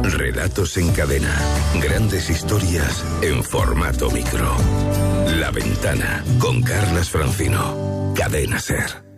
Relatos en cadena. Grandes historias en formato micro. La Ventana con Carlas Francino. Cadena SER.